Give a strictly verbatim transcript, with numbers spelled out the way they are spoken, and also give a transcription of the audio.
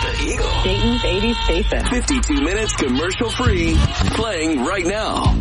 The Eagle. Dayton's eighties station. fifty-two minutes commercial free. Playing right now.